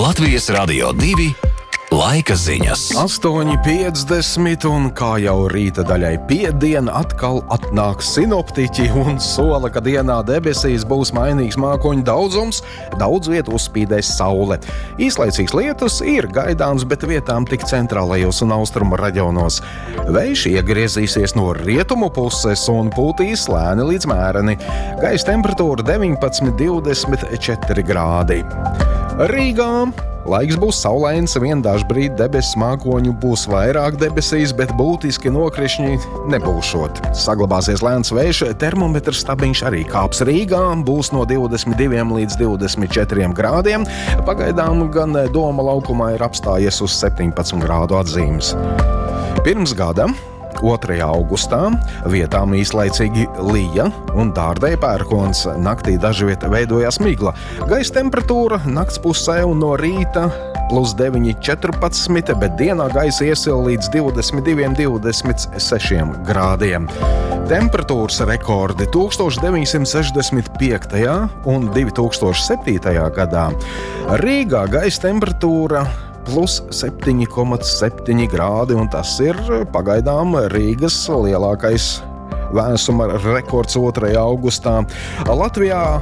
Latvijas Radio 2 laika ziņas. 8:50 un kā jau rīta daļai piekdiena atkal atnāks sinoptiķi un sola, ka dienā debesīs būs mainīgs mākoņu daudzums, daudz vietu uzspīdēs saule. Īslaicīgs lietus ir gaidāms, bet vietām tik centrālajos un austrumu rajonos. Vējš iegriezīsies no rietumu puses un pūtīs lēni līdz mēreni. Gaisa temperatūra 19–24 grādi. Rīgā laiks būs saulains, vien dažbrīd debesis mākoņu būs vairāk debesīs, bet būtiski nokrišņi nebūšot. Saglabāsies lēns vējš, termometrs stabiņš arī kāps. Rīgā būs no 22–24 grādiem. Pagaidām gan Doma laukumā ir apstājies uz 17 grādu atzīmes. Pirms gada 2. augustā vietām īslaicīgi lija un dārdēja pērkons. Naktī dažviet veidojās migla. Gaisa temperatūra nakts pusē un no rīta +9–14, bet dienā gaisa iesila līdz 22–26 grādiem. Temperatūras rekordi 1965. un 2007. gadā. Rīgā gaisa temperatūra +7,7 grādi, un tas ir pagaidām Rīgas lielākais vēsuma rekords 2. augustā. Latvijā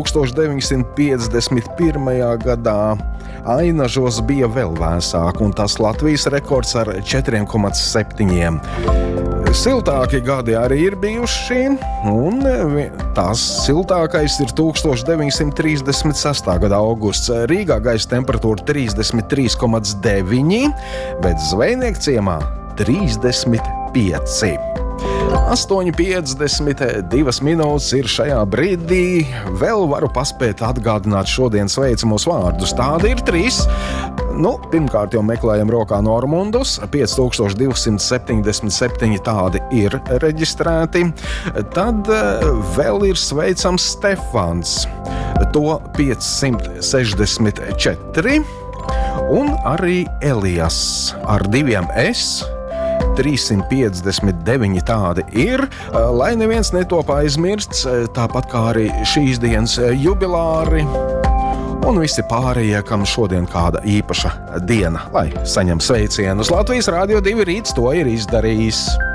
1951. gadā Ainažos bija vēl vēsāk, un tas Latvijas rekords ar 4,7. Siltāki gadi arī ir bijuši, un tās siltākais ir 1936. gada augusts. Rīgā gaisa temperatūra 33,9, bet Zvejniekciemā 35. 8:52 minūtes ir šajā brīdī. Vēl varu paspēt atgādināt šodienas sveicamos vārdus. Tādi ir 3. Pirmkārt jau meklējam rokā Normundus. 5277 tādi ir reģistrēti. Tad vēl ir sveicams Stefans. To 564. Un arī Elijas ar 2 S. 359 tādi ir, lai neviens netop aizmirsts, tāpat kā arī šīs dienas jubilāri un visi pārējie, kam šodien kāda īpaša diena, lai saņem sveicienus. Latvijas Radio 2 rīts to ir izdarījis.